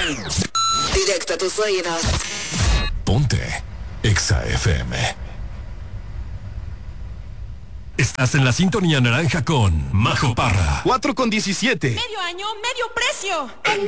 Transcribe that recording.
Directo a tus oídos. Ponte Exa FM. Estás en la sintonía naranja con Majo Parra. 4:17. Medio año, medio precio.